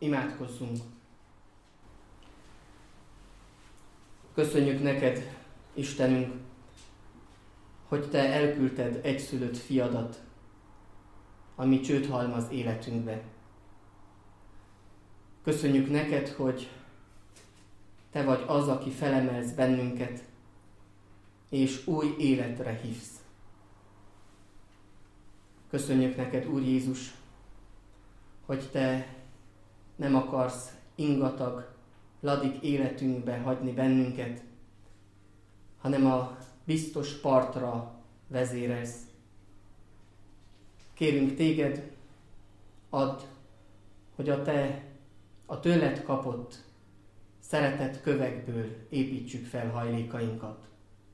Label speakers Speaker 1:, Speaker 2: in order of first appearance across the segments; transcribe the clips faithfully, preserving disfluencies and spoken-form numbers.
Speaker 1: Imádkozzunk! Köszönjük neked, Istenünk, hogy te elküldted egyszülött fiadat, ami csőt halmaz életünkbe. Köszönjük neked, hogy te vagy az, aki felemelsz bennünket, és új életre hívsz. Köszönjük neked, Úr Jézus, hogy te nem akarsz ingatag, ladik életünkbe hagyni bennünket, hanem a biztos partra vezérelsz. Kérünk téged, add, hogy a te, a tőled kapott szeretett kövekből építsük fel hajlékainkat.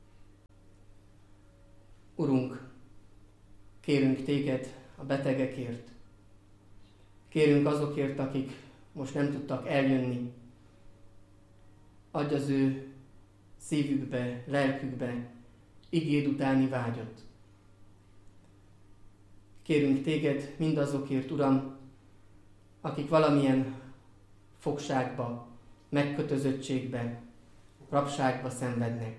Speaker 1: Urunk, kérünk téged a betegekért, kérünk azokért, akik most nem tudtak eljönni. Adj az ő szívükbe, lelkükbe igéd utáni vágyat. Kérünk téged mindazokért, Uram, akik valamilyen fogságba, megkötözöttségbe, rabságba szenvednek.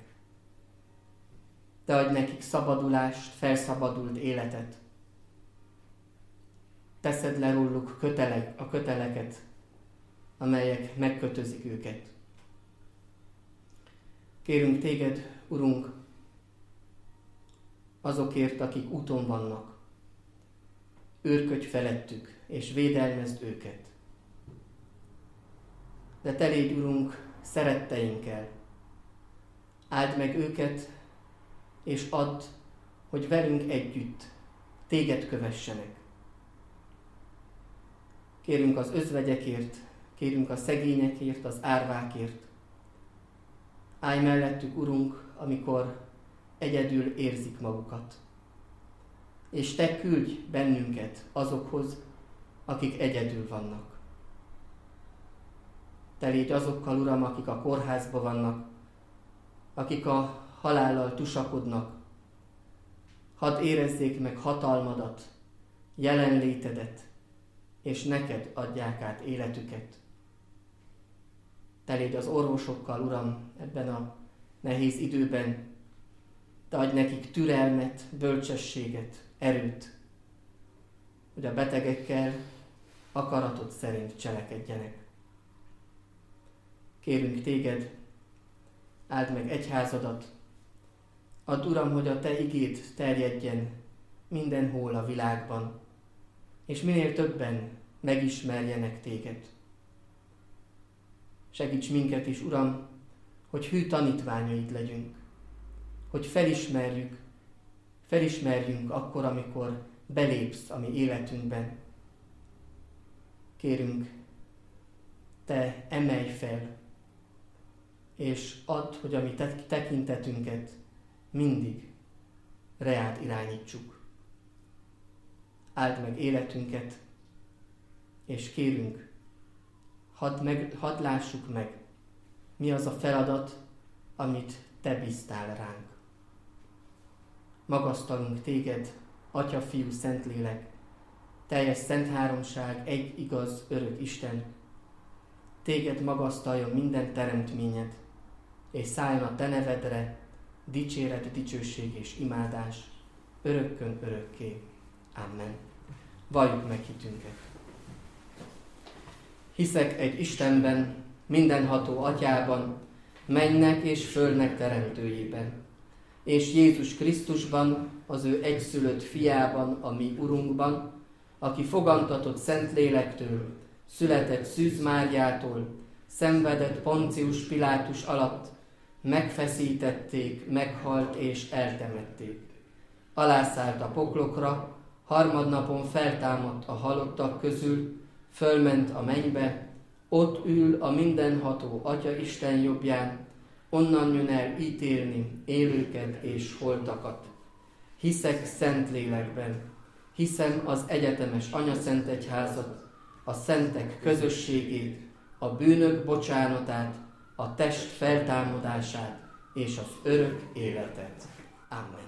Speaker 1: Te adj nekik szabadulást, felszabadult életet. Teszed le róluk kötelek, a köteleket, amelyek megkötözik őket. Kérünk téged, Urunk, azokért, akik úton vannak. Őrködj felettük, és védelmezd őket. De te légy, Urunk, szeretteinkkel. Áld meg őket, és add, hogy velünk együtt téged kövessenek. Kérünk az özvegyekért, kérünk a szegényekért, az árvákért. Állj mellettük, Urunk, amikor egyedül érzik magukat. És te küldj bennünket azokhoz, akik egyedül vannak. Te légy azokkal, Uram, akik a kórházban vannak, akik a halállal tusakodnak. Hadd érezzék meg hatalmadat, jelenlétedet, és neked adják át életüket. Te légy az orvosokkal, Uram, ebben a nehéz időben. Te adj nekik türelmet, bölcsességet, erőt, hogy a betegekkel akaratod szerint cselekedjenek. Kérünk téged, áld meg egyházadat, add, Uram, hogy a te igéd terjedjen mindenhol a világban, és minél többen megismerjenek téged. Segíts minket is, Uram, hogy hű tanítványaid legyünk, hogy felismerjük, felismerjünk akkor, amikor belépsz a mi életünkben. Kérünk, te emelj fel, és add, hogy a mi tekintetünket mindig reád irányítsuk. Áld meg életünket, és kérünk, hadd, meg, hadd lássuk meg, mi az a feladat, amit te bíztál ránk. Magasztalunk téged, Atya, Fiú, Szentlélek, teljes szent háromság, egy igaz, örök Isten. Téged magasztaljon minden teremtményed, és szálljon a te nevedre dicséret, dicsőség és imádás, örökkön örökké. Amen. Valljuk meg hitünket. Hiszek egy Istenben, mindenható Atyában, mennek és földnek teremtőjében, és Jézus Krisztusban, az ő egyszülött fiában, a mi Urunkban, aki fogantatott Szentlélektől, született Szűz Máriától, szenvedett Poncius Pilátus alatt, megfeszítették, meghalt és eltemették. Alászállt a poklokra, harmadnapon feltámadt a halottak közül, fölment a mennybe, ott ül a mindenható Atya Isten jobbján, onnan jön el ítélni élőket és holtakat. Hiszek Szentlélekben, hiszem az egyetemes anyaszentegyházat, a szentek közösségét, a bűnök bocsánatát, a test feltámadását és az örök életet. Amen.